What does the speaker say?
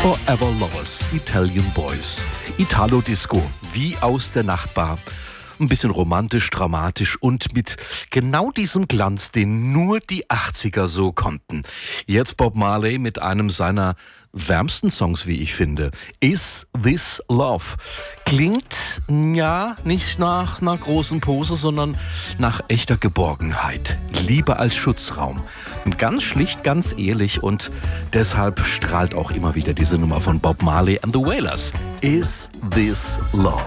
Forever Lovers, Italian Boys. Italo-Disco, wie aus der Nachtbar. Ein bisschen romantisch, dramatisch und mit genau diesem Glanz, den nur die 80er so konnten. Jetzt Bob Marley mit einem seiner wärmsten Songs, wie ich finde. Is This Love? Klingt, ja, nicht nach einer großen Pose, sondern nach echter Geborgenheit. Liebe als Schutzraum. Ganz schlicht, ganz ehrlich und deshalb strahlt auch immer wieder diese Nummer von Bob Marley and the Wailers. Is This Love?